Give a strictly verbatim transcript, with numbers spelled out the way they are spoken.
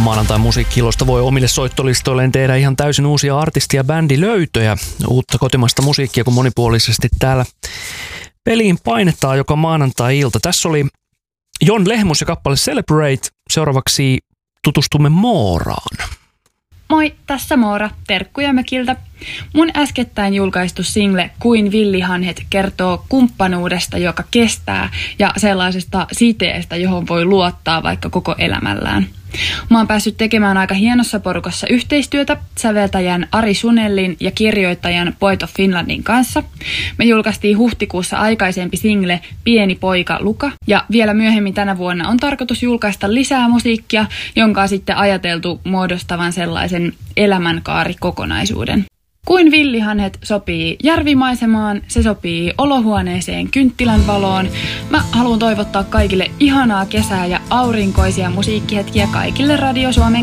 Maanantai musiikkiilosta voi omille soittolistoilleen tehdä ihan täysin uusia artisti- ja bändilöytöjä. Uutta kotimaista musiikkia, kun monipuolisesti täällä peliin painetaan joka maanantai-ilta. Tässä oli Jon Lehmus ja kappale Celebrate. Seuraavaksi tutustumme Mooraan. Moi, tässä Moora. Terkkuja mökiltä. Mun äskettäin julkaistu single Kuin villihanhet kertoo kumppanuudesta, joka kestää, ja sellaisesta siteestä, johon voi luottaa vaikka koko elämällään. Mä oon päässyt tekemään aika hienossa porukassa yhteistyötä säveltäjän Ari Sunellin ja kirjoittajan Poet of Finlandin kanssa. Me julkaistiin huhtikuussa aikaisempi single Pieni poika Luka, ja vielä myöhemmin tänä vuonna on tarkoitus julkaista lisää musiikkia, jonka on sitten ajateltu muodostavan sellaisen elämänkaarikokonaisuuden. Kuin villihanhet sopii järvimaisemaan, se sopii olohuoneeseen kynttilän valoon. Mä haluan toivottaa kaikille ihanaa kesää ja aurinkoisia musiikkihetkiä kaikille Radio Suomen